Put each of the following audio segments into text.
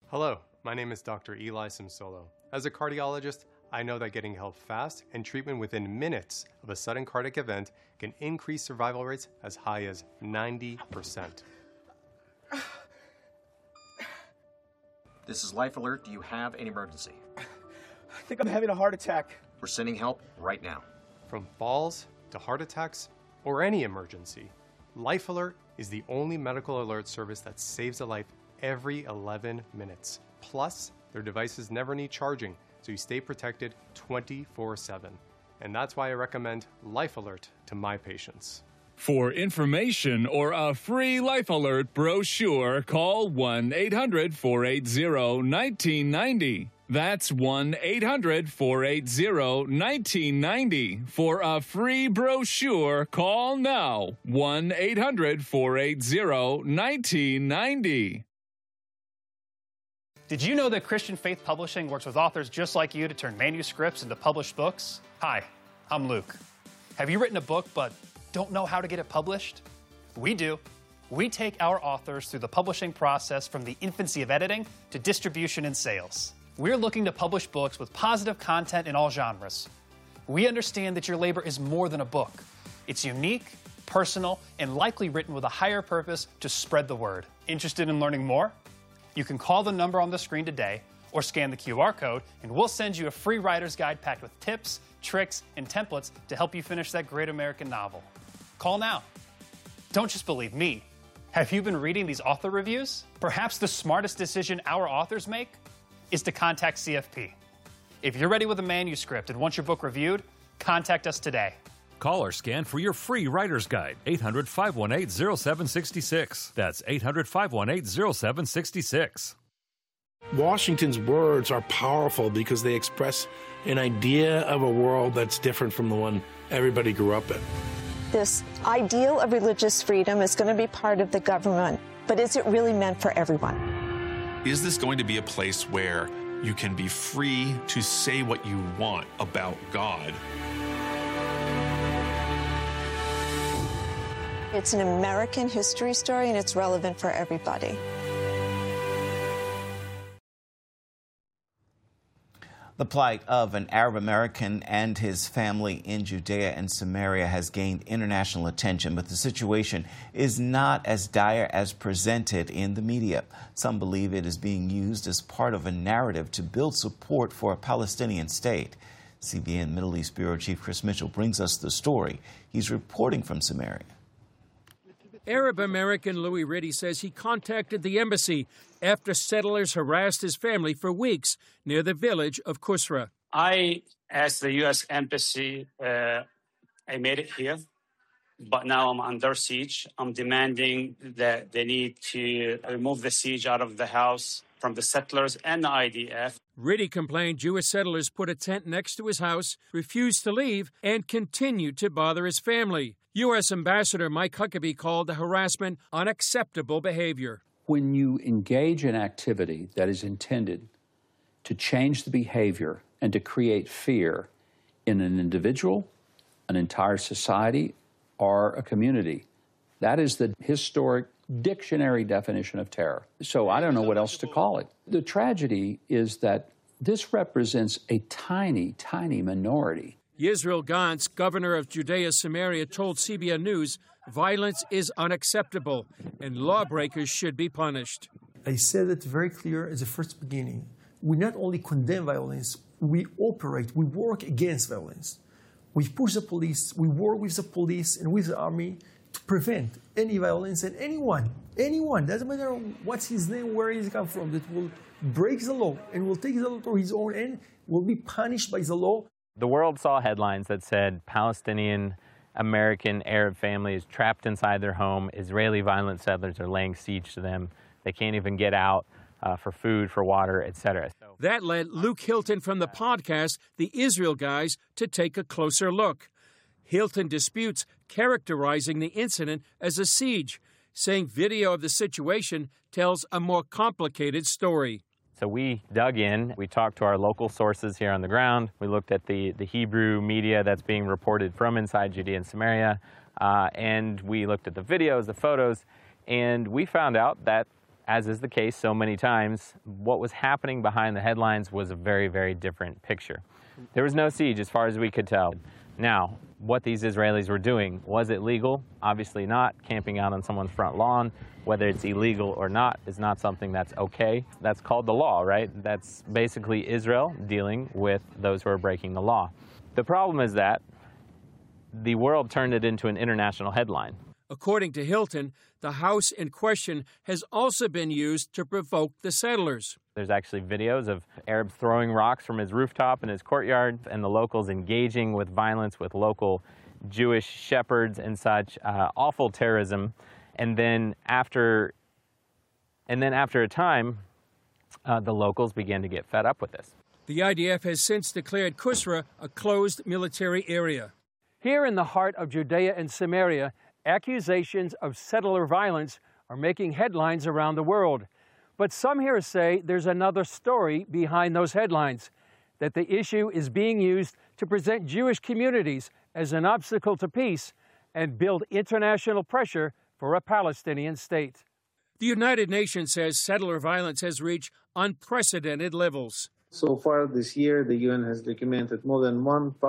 Hello, my name is Dr. Eli Simsolo. As a cardiologist, I know that getting help fast and treatment within minutes of a sudden cardiac event can increase survival rates as high as 90%. This is Life Alert. Do you have an emergency? I think I'm having a heart attack. We're sending help right now. From falls to heart attacks or any emergency, Life Alert is the only medical alert service that saves a life every 11 minutes. Plus, their devices never need charging, so you stay protected 24/7. And that's why I recommend Life Alert to my patients. For information or a free Life Alert brochure, call 1-800-480-1990. That's 1-800-480-1990. For a free brochure, call now. 1-800-480-1990. Did you know that Christian Faith Publishing works with authors just like you to turn manuscripts into published books? Hi, I'm Luke. Have you written a book but don't know how to get it published? We do. We take our authors through the publishing process from the infancy of editing to distribution and sales. We're looking to publish books with positive content in all genres. We understand that your labor is more than a book. It's unique, personal, and likely written with a higher purpose to spread the word. Interested in learning more? You can call the number on the screen today or scan the QR code, and we'll send you a free writer's guide packed with tips, tricks, and templates to help you finish that great American novel. Call now. Don't just believe me. Have you been reading these author reviews? Perhaps the smartest decision our authors make is to contact CFP. If you're ready with a manuscript and want your book reviewed, contact us today. Call or scan for your free writer's guide, 800-518-0766. That's 800-518-0766. Washington's words are powerful because they express an idea of a world that's different from the one everybody grew up in. This ideal of religious freedom is going to be part of the government, but is it really meant for everyone? Is this going to be a place where you can be free to say what you want about God? It's an American history story, and it's relevant for everybody. The plight of an Arab American and his family in Judea and Samaria has gained international attention, but the situation is not as dire as presented in the media. Some believe it is being used as part of a narrative to build support for a Palestinian state. CBN Middle East Bureau Chief Chris Mitchell brings us the story. He's reporting from Samaria. Arab American Louis Riddy says he contacted the embassy after settlers harassed his family for weeks near the village of Kusra. I asked the U.S. Embassy, I made it here, but now I'm under siege. I'm demanding that they need to remove the siege out of the house from the settlers and the IDF. Riddy complained Jewish settlers put a tent next to his house, refused to leave, and continued to bother his family. U.S. Ambassador Mike Huckabee called the harassment unacceptable behavior. When you engage in activity that is intended to change the behavior and to create fear in an individual, an entire society, or a community, that is the historic dictionary definition of terror. So I don't know what else to call it. The tragedy is that this represents a tiny, tiny minority. Yisrael Gantz, governor of Judea Samaria, told CBN News violence is unacceptable and lawbreakers should be punished. I said it very clear at the first beginning. We not only condemn violence, we operate, we work against violence. We push the police, we work with the police and with the army to prevent any violence, and anyone, doesn't matter what's his name, where he's come from, that will break the law and will take the law to his own end, will be punished by the law. The world saw headlines that said Palestinian American Arab families trapped inside their home. Israeli violent settlers are laying siege to them. They can't even get out for food, for water, etc. That led Luke Hilton from the podcast, The Israel Guys, to take a closer look. Hilton disputes characterizing the incident as a siege, saying video of the situation tells a more complicated story. So we dug in, we talked to our local sources here on the ground, we looked at the Hebrew media that's being reported from inside Judea and Samaria, and we looked at the videos, the photos, and we found out that as is the case so many times, what was happening behind the headlines was a very, very different picture. There was no siege as far as we could tell. Now, what these Israelis were doing, was it legal? Obviously not. Camping out on someone's front lawn, whether it's illegal or not, is not something that's okay. That's called the law, right? That's basically Israel dealing with those who are breaking the law. The problem is that the world turned it into an international headline. According to Hilton, the house in question has also been used to provoke the settlers. There's actually videos of Arabs throwing rocks from his rooftop in his courtyard and the locals engaging with violence with local Jewish shepherds and such. Awful terrorism. And then after a time, the locals began to get fed up with this. The IDF has since declared Kusra a closed military area. Here in the heart of Judea and Samaria, accusations of settler violence are making headlines around the world. But some here say there's another story behind those headlines, that the issue is being used to present Jewish communities as an obstacle to peace and build international pressure for a Palestinian state. The United Nations says settler violence has reached unprecedented levels. So far this year, the UN has documented more than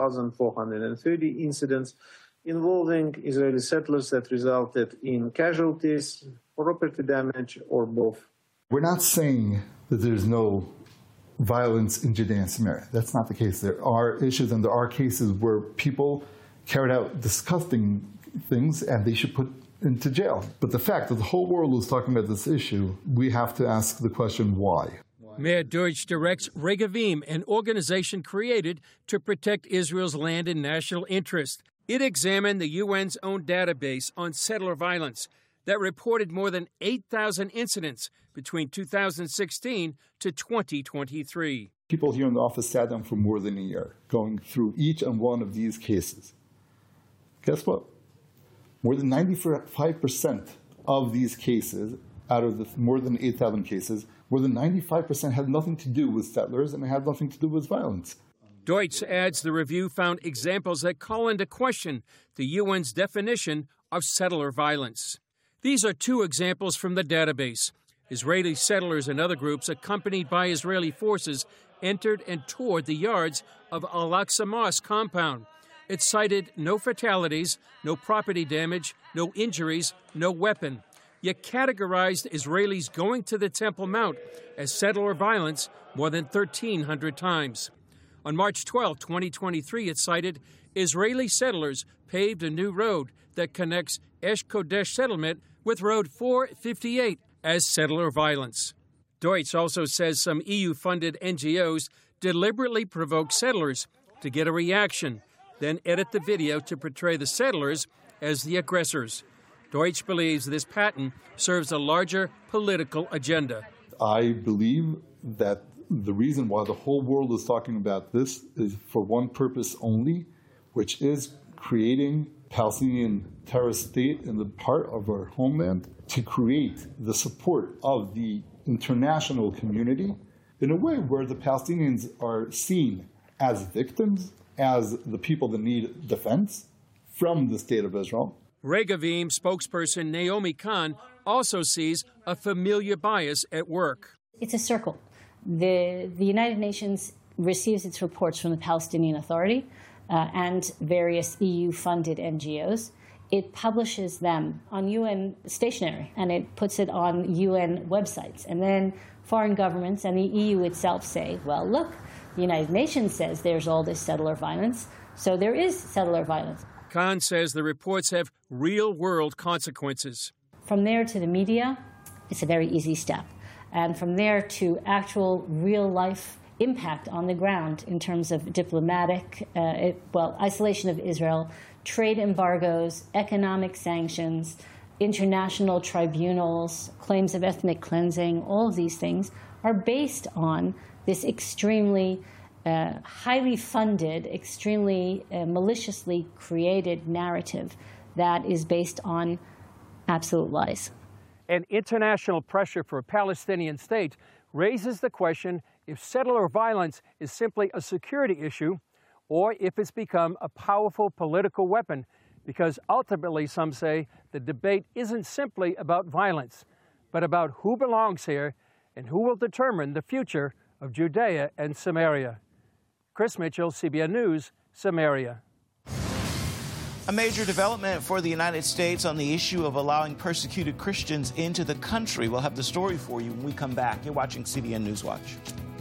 1,430 incidents involving Israeli settlers that resulted in casualties, property damage, or both. We're not saying that there's no violence in Judea and Samaria. That's not the case. There are issues and there are cases where people carried out disgusting things and they should put into jail. But the fact that the whole world is talking about this issue, we have to ask the question, why? Mayor Deutsch directs Regavim, an organization created to protect Israel's land and national interest. It examined the UN's own database on settler violence that reported more than 8,000 incidents between 2016 to 2023. People here in the office sat down for more than a year, going through each and one of these cases. Guess what? More than 95% of these cases, out of the more than 8,000 cases, more than 95% had nothing to do with settlers and it had nothing to do with violence. Deutsch adds the review found examples that call into question the UN's definition of settler violence. These are two examples from the database. Israeli settlers and other groups, accompanied by Israeli forces, entered and toured the yards of Al-Aqsa Mosque compound. It cited no fatalities, no property damage, no injuries, no weapon. Yet categorized Israelis going to the Temple Mount as settler violence more than 1,300 times. On March 12, 2023, it cited Israeli settlers paved a new road that connects Esh Kodesh settlement with Road 458 as settler violence. Deutsch also says some EU-funded NGOs deliberately provoke settlers to get a reaction, then edit the video to portray the settlers as the aggressors. Deutsch believes this pattern serves a larger political agenda. I believe that the reason why the whole world is talking about this is for one purpose only, which is creating Palestinian terrorist state in the part of our homeland to create the support of the international community in a way where the Palestinians are seen as victims, as the people that need defense from the state of Israel. Regavim spokesperson Naomi Khan also sees a familiar bias at work. It's a circle. The United Nations receives its reports from the Palestinian Authority and various EU-funded NGOs. It publishes them on UN stationery, and it puts it on UN websites. And then foreign governments and the EU itself say, well, look, the United Nations says there's all this settler violence, so there is settler violence. Khan says the reports have real-world consequences. From there to the media, it's a very easy step. And from there to actual real-life impact on the ground in terms of diplomatic, isolation of Israel, trade embargoes, economic sanctions, international tribunals, claims of ethnic cleansing, all of these things are based on this extremely highly funded, extremely maliciously created narrative that is based on absolute lies. And international pressure for a Palestinian state raises the question if settler violence is simply a security issue or if it's become a powerful political weapon, because ultimately, some say, the debate isn't simply about violence. but about who belongs here and who will determine the future of Judea and Samaria. Chris Mitchell, CBN News, Samaria. A major development for the United States on the issue of allowing persecuted Christians into the country. We'll have the story for you when we come back. You're watching CBN Newswatch.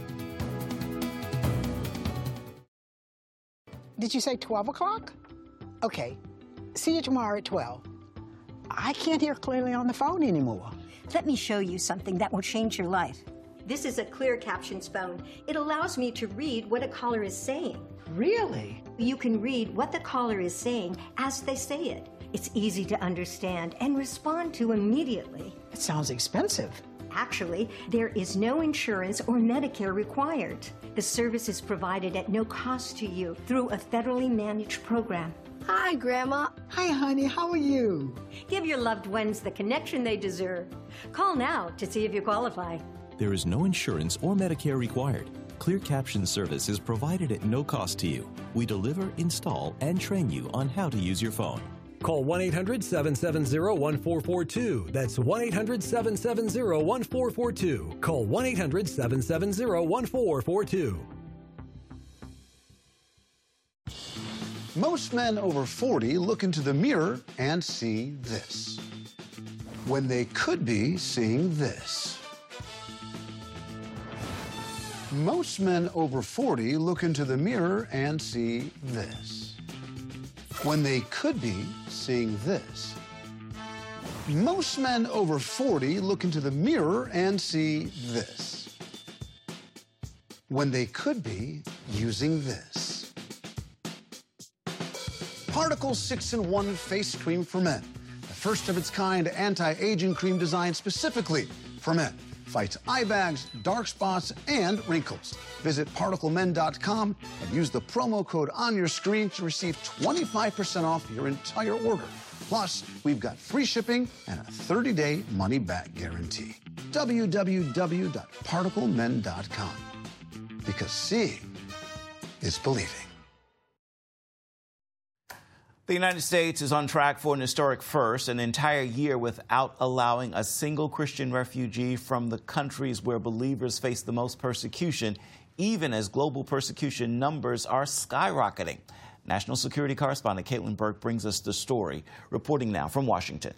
Did you say 12 o'clock? Okay. See you tomorrow at 12. I can't hear clearly on the phone anymore. Let me show you something that will change your life. This is a clear captions phone. It allows me to read what a caller is saying. Really? You can read what the caller is saying as they say it. It's easy to understand and respond to immediately. It sounds expensive. Actually, there is no insurance or Medicare required. The service is provided at no cost to you through a federally managed program. Hi, Grandma. Hi, honey. How are you? Give your loved ones the connection they deserve. Call now to see if you qualify. There is no insurance or Medicare required. Clear Caption service is provided at no cost to you. We deliver, install, and train you on how to use your phone. Call 1-800-770-1442. That's 1-800-770-1442. Call 1-800-770-1442. Most men over 40 look into the mirror and see this, when they could be seeing this. Most men over 40 look into the mirror and see this, when they could be seeing this. Most men over 40 look into the mirror and see this, when they could be using this. Particle 6-in-1 Face Cream for Men, the first of its kind anti-aging cream designed specifically for men. Fights eye bags, dark spots, and wrinkles. Visit ParticleMen.com and use the promo code on your screen to receive 25% off your entire order. Plus, we've got free shipping and a 30-day money-back guarantee. www.ParticleMen.com. Because seeing is believing. The United States is on track for an historic first, an entire year without allowing a single Christian refugee from the countries where believers face the most persecution, even as global persecution numbers are skyrocketing. National security correspondent Caitlin Burke brings us the story, reporting now from Washington.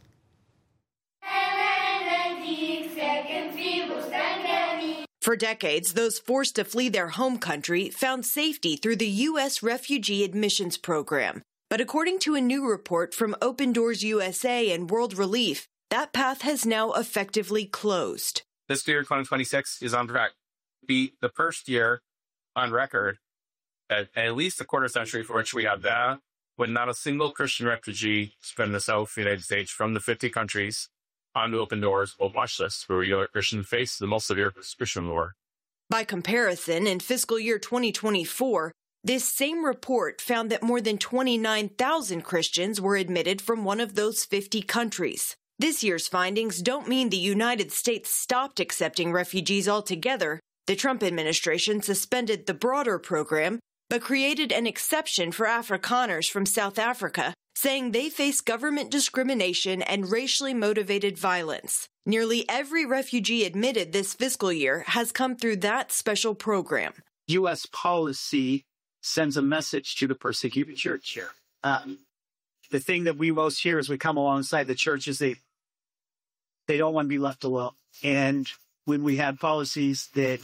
For decades, those forced to flee their home country found safety through the U.S. Refugee Admissions Program. But according to a new report from Open Doors USA and World Relief, that path has now effectively closed. This year, 2026, is on track to be the first year on record at least a quarter century for which we have that, when not a single Christian refugee from the South United States from the 50 countries onto Open Doors will watch this, where regular Christians face the most severe Christian war. By comparison, in fiscal year 2024, this same report found that more than 29,000 Christians were admitted from one of those 50 countries. This year's findings don't mean the United States stopped accepting refugees altogether. The Trump administration suspended the broader program, but created an exception for Afrikaners from South Africa, saying they face government discrimination and racially motivated violence. Nearly every refugee admitted this fiscal year has come through that special program. U.S. policy sends a message to the persecuted church here. The thing that we most hear as we come alongside the church is they don't want to be left alone. And when we have policies that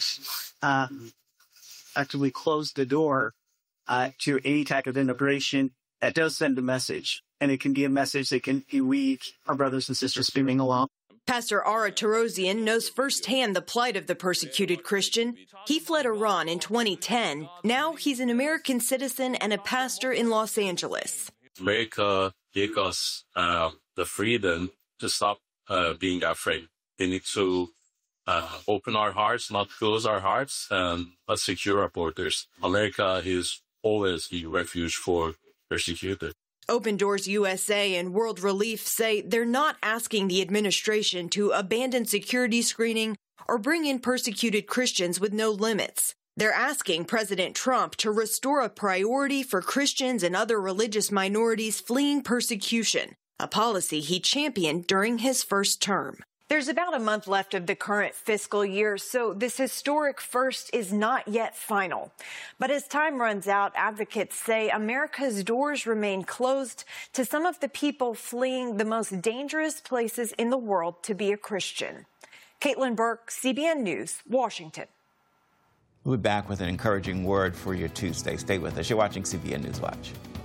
actively close the door to any type of immigration, that does send a message. And it can be a message that can be weak, our brothers and sisters moving along. Pastor Ara Tarosian knows firsthand the plight of the persecuted Christian. He fled Iran in 2010. Now he's an American citizen and a pastor in Los Angeles. America gave us the freedom to stop being afraid. We need to open our hearts, not close our hearts, and let's secure our borders. America is always a refuge for persecuted. Open Doors USA and World Relief say they're not asking the administration to abandon security screening or bring in persecuted Christians with no limits. They're asking President Trump to restore a priority for Christians and other religious minorities fleeing persecution, a policy he championed during his first term. There's about a month left of the current fiscal year, so this historic first is not yet final. But as time runs out, advocates say America's doors remain closed to some of the people fleeing the most dangerous places in the world to be a Christian. Caitlin Burke, CBN News, Washington. We'll be back with an encouraging word for your Tuesday. Stay with us. You're watching CBN News Watch.